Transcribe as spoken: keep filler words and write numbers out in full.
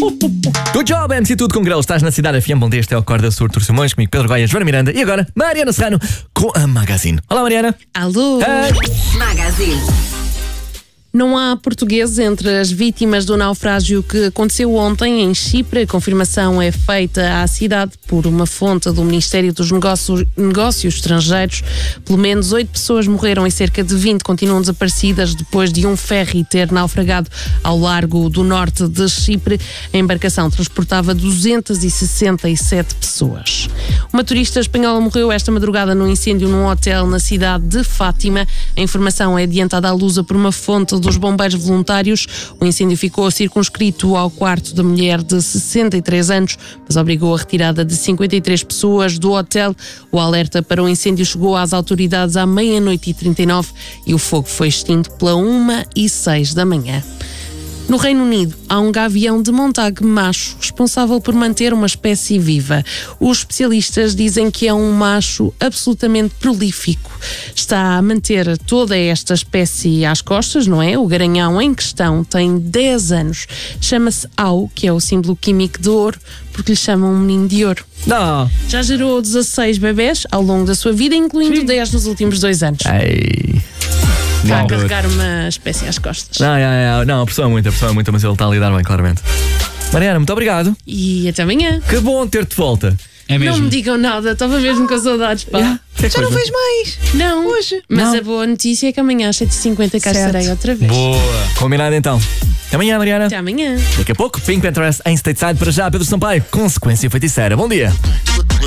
Good job, M C Tudo com Grelo. Estás na cidade F M. Bom dia, este é o Corda Sur, Tur Simões, comigo Pedro Goia, Joana Miranda e agora Mariana Serrano com a Magazine. Olá, Mariana. Alô. Hey. Magazine. Não há portugueses entre as vítimas do naufrágio que aconteceu ontem em Chipre. A confirmação é feita à cidade por uma fonte do Ministério dos Negócios, Negócios Estrangeiros. Pelo menos oito pessoas morreram e cerca de vinte continuam desaparecidas depois de um ferry ter naufragado ao largo do norte de Chipre. A embarcação transportava duzentas e sessenta e sete pessoas. Uma turista espanhola morreu esta madrugada num incêndio num hotel na cidade de Fátima. A informação é adiantada à lusa por uma fonte dos bombeiros voluntários. O incêndio ficou circunscrito ao quarto da mulher de sessenta e três anos, mas obrigou a retirada de cinquenta e três pessoas do hotel. O alerta para o incêndio chegou às autoridades à meia-noite e trinta e nove e o fogo foi extinto pela uma e seis da manhã. No Reino Unido, há um gavião de montague macho responsável por manter uma espécie viva. Os especialistas dizem que é um macho absolutamente prolífico. Está a manter toda esta espécie às costas, não é? O garanhão em questão tem dez anos. Chama-se Au, que é o símbolo químico de ouro, porque lhe chamam um menino de ouro. Não. Já gerou dezasseis bebés ao longo da sua vida, incluindo Sim. dez nos últimos dois anos. Ei. Está a carregar uma espécie às costas. Não, não, não, não, a pressão é muita, a pressão é muita, mas ele está a lidar bem, claramente. Mariana, muito obrigado. E até amanhã. Que bom ter-te de volta. É mesmo? Não me digam nada, estava mesmo com saudades, pá. Yeah. Que Já coisa? não fez mais. Não, Hoje. mas Não. a boa notícia é que amanhã às sete e cinquenta cá Certo. estarei outra vez. Boa. Combinado então. Até amanhã, Mariana. Até amanhã. Daqui a pouco, Pink Panthers em Stateside. Para já, Pedro Sampaio, Consequência Feiticeira. Bom dia.